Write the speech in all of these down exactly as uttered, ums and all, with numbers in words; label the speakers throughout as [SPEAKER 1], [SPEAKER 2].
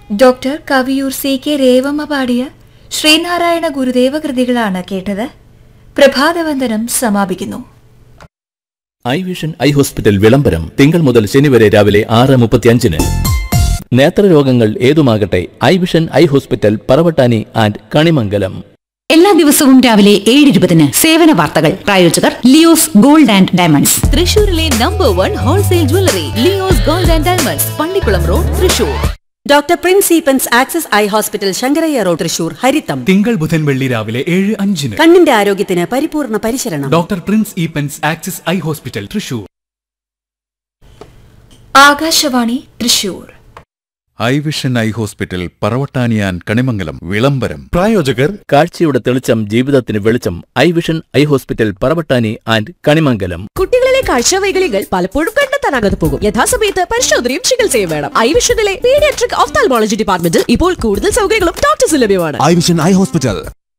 [SPEAKER 1] Doctor Kaviyoor C K Revamma പാടിയ ശ്രീനാരായണ ഗുരുദേവ കൃതികളാണ് കേട്ടത്. പ്രഭാതവന്ദനം സമാപിക്കുന്നു.
[SPEAKER 2] ഐ വിഷൻ ഐ ഹോസ്പിറ്റൽ വിളംബരം തിങ്കൾ മുതൽ ശനി വരെ രാവിലെ ആറ് മുപ്പത്തിയഞ്ചിന്. നേത്രരോഗങ്ങൾ ഏതുമാകട്ടെ, I vision eye hospital Paravattani and Kanimangalam.
[SPEAKER 3] എല്ലാ ദിവസവും രാവിലെ ഏഴ് ഇരുപതിന് സേവന വാർത്തകൾ. പ്രായോജകർ ലിയോസ് ഗോൾഡ് ആൻഡ് ഡയമണ്ട്സ്,
[SPEAKER 4] തൃശൂരിലെ number one wholesale jewellery Leo's gold and diamonds, Pallikkulam road, Thrissur.
[SPEAKER 5] Doctor Prince Eappen's access eye hospital, Sankaraiah road, Thrissur. ഹരിതം
[SPEAKER 6] തിങ്കൾ ബുധൻ വെള്ളി രാവിലെ ഏഴ് അഞ്ചിന്.
[SPEAKER 5] കണ്ണിന്റെ ആരോഗ്യത്തിന് പരിപൂർണ പരിശരണം.
[SPEAKER 6] Doctor Prince Eappen's access eye hospital, Thrissur.
[SPEAKER 1] Akashvani Thrissur.
[SPEAKER 7] I vision eye hospital പറവട്ടാനിയാൻ Kanimangalam വിളംബരം.
[SPEAKER 2] പ്രായോജകർ കാഴ്ചയുടെ തെളിച്ചം ജീവിതത്തിന് വെളിച്ചം. I vision eye hospital Paravattani and Kanimangalam.
[SPEAKER 4] കുട്ടികളിലെ കാഴ്ച വൈകല്യങ്ങൾ പലപ്പോഴും കണ്ടെത്താനാകാതെ പോകും. യഥാസമയത്ത് പരിശോധനയും ചികിത്സയും വേണം. ഐ വിഷനിലെ പീഡിയാട്രിക് ഓഫ്താൽമോളജി ഡിപ്പാർട്ട്മെന്റിൽ ഇപ്പോൾ കൂടുതൽ സൗകര്യങ്ങളും ഡോക്ടേഴ്സ് ലഭ്യമാണ്.
[SPEAKER 7] I vision eye hospital.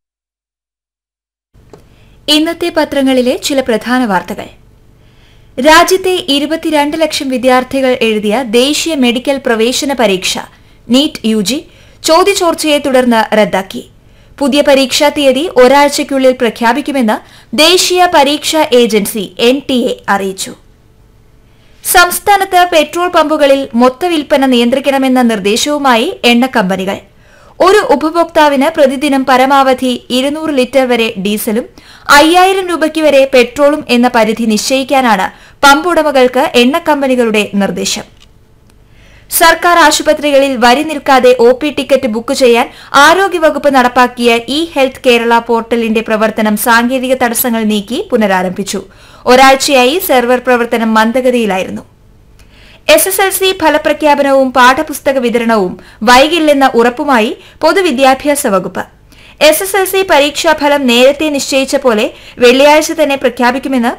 [SPEAKER 1] ഇന്നത്തെ പത്രങ്ങളിലെ ചില പ്രധാന വാർത്തകൾ. രാജ്യത്തെ ഇരുപത്തിരണ്ട് ലക്ഷം വിദ്യാർത്ഥികൾ എഴുതിയ ദേശീയ മെഡിക്കൽ പ്രവേശന പരീക്ഷ നീറ്റ് യു ജി ചോദ്യചോർച്ചയെ തുടർന്ന് റദ്ദാക്കി. പുതിയ പരീക്ഷാ തീയതി ഒരാഴ്ചയ്ക്കുള്ളിൽ പ്രഖ്യാപിക്കുമെന്ന് ദേശീയ പരീക്ഷാ ഏജൻസി എൻ ടി എ അറിയിച്ചു. സംസ്ഥാനത്ത് പെട്രോൾ പമ്പുകളിൽ മൊത്തവിൽപ്പന നിയന്ത്രിക്കണമെന്ന നിർദ്ദേശവുമായി എണ്ണ കമ്പനികൾ. ഒരു ഉപഭോക്താവിന് പ്രതിദിനം പരമാവധി ഇരുന്നൂറ് ലിറ്റർ വരെ ഡീസലും അയ്യായിരം രൂപയ്ക്ക് വരെ പെട്രോളും എന്ന പരിധി നിശ്ചയിക്കാനാണ് പമ്പ് ഉടമകൾക്ക് എണ്ണ കമ്പനികളുടെ നിർദ്ദേശം. സർക്കാർ ആശുപത്രികളിൽ വരി നിൽക്കാതെ ഒ പി ടിക്കറ്റ് ബുക്ക് ചെയ്യാൻ ആരോഗ്യവകുപ്പ് നടപ്പാക്കിയ ഇ ഹെൽത്ത് കേരള പോർട്ടലിന്റെ പ്രവർത്തനം സാങ്കേതിക തടസ്സങ്ങൾ നീക്കി പുനരാരംഭിച്ചു. ഒരാഴ്ചയായി സെർവർ പ്രവർത്തനം മന്ദഗതിയിലായിരുന്നു. എസ് എസ് എൽ സി ഫലപ്രഖ്യാപനവും പാഠപുസ്തക വിതരണവും വൈകില്ലെന്ന ഉറപ്പുമായി പൊതുവിദ്യാഭ്യാസ വകുപ്പ്. എസ് എസ് എൽ സി പരീക്ഷാഫലം നേരത്തെ നിശ്ചയിച്ച പോലെ വെള്ളിയാഴ്ച തന്നെ പ്രഖ്യാപിക്കുമെന്ന്